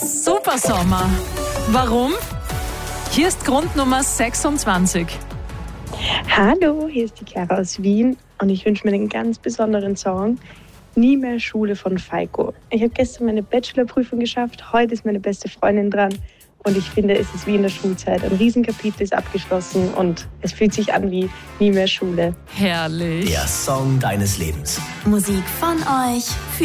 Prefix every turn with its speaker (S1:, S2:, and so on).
S1: Super Sommer. Warum? Hier ist Grund Nummer 26.
S2: Hallo, hier ist die Chiara aus Wien und ich wünsche mir einen ganz besonderen Song. Nie mehr Schule von Falco. Ich habe gestern meine Bachelorprüfung geschafft, heute ist meine beste Freundin dran und ich finde, es ist wie in der Schulzeit. Ein Riesenkapitel ist abgeschlossen und es fühlt sich an wie nie mehr Schule.
S1: Herrlich.
S3: Der Song deines Lebens.
S4: Musik von euch